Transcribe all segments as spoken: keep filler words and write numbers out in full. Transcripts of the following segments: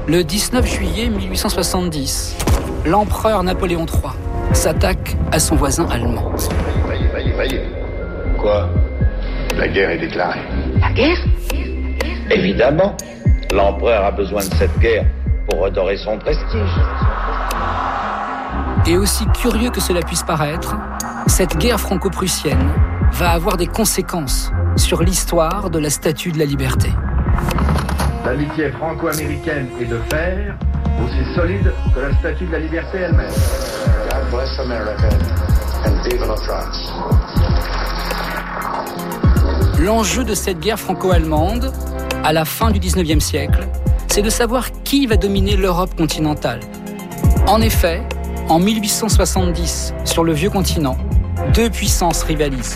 Le dix-neuf juillet mille huit cent soixante-dix, l'empereur Napoléon trois s'attaque à son voisin allemand. Voyez, voyez, voyez. Quoi ? La guerre est déclarée. La guerre ? Évidemment, l'empereur a besoin de cette guerre pour redorer son prestige. Et aussi curieux que cela puisse paraître, cette guerre franco-prussienne va avoir des conséquences sur l'histoire de la Statue de la Liberté. L'amitié franco-américaine est de fer, aussi solide que la Statue de la Liberté elle-même. God bless America and vive la France. L'enjeu de cette guerre franco-allemande, à la fin du dix-neuvième siècle, c'est de savoir qui va dominer l'Europe continentale. En effet, en mille huit cent soixante-dix, sur le vieux continent, deux puissances rivalisent.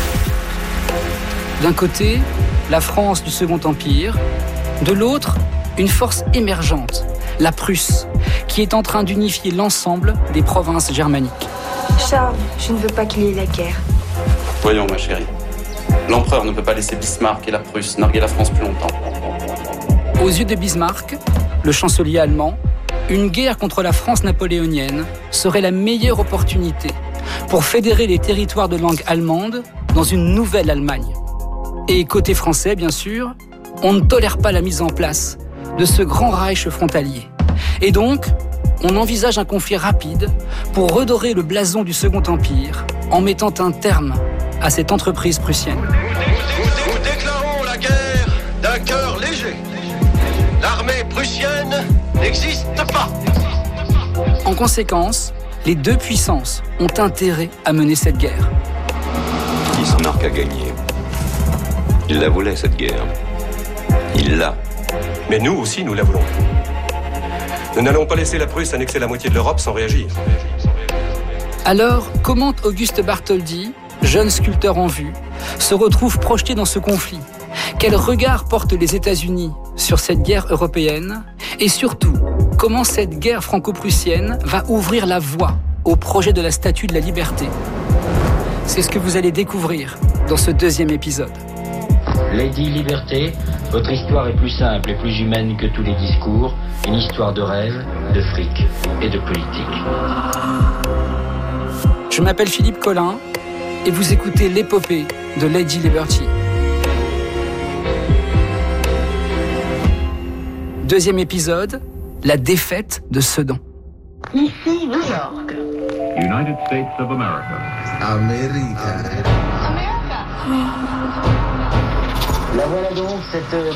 D'un côté, la France du Second Empire, de l'autre, une force émergente, la Prusse, qui est en train d'unifier l'ensemble des provinces germaniques. Charles, je ne veux pas qu'il y ait la guerre. Voyons, ma chérie. L'empereur ne peut pas laisser Bismarck et la Prusse narguer la France plus longtemps. Aux yeux de Bismarck, le chancelier allemand, une guerre contre la France napoléonienne serait la meilleure opportunité pour fédérer les territoires de langue allemande dans une nouvelle Allemagne. Et côté français, bien sûr, on ne tolère pas la mise en place de ce grand Reich frontalier. Et donc, on envisage un conflit rapide pour redorer le blason du Second Empire en mettant un terme à cette entreprise prussienne. Nous, nous déclarons la guerre d'un cœur léger. L'armée prussienne n'existe pas. En conséquence, les deux puissances ont intérêt à mener cette guerre. Il s'en marque à gagner. Il la voulait, cette guerre. Il l'a. Mais nous aussi, nous la voulons. Nous n'allons pas laisser la Prusse annexer la moitié de l'Europe sans réagir. Alors, comment Auguste Bartholdi, jeune sculpteur en vue, se retrouve projeté dans ce conflit? Quel regard portent les États-Unis sur cette guerre européenne? Et surtout, comment cette guerre franco-prussienne va ouvrir la voie au projet de la Statue de la Liberté? C'est ce que vous allez découvrir dans ce deuxième épisode. Lady Liberté, votre histoire est plus simple et plus humaine que tous les discours. Une histoire de rêve, de fric et de politique. Je m'appelle Philippe Collin et vous écoutez l'épopée de Lady Liberty. Deuxième épisode, la défaite de Sedan. Ici, New York. United States of America. America. America. La voilà donc, cette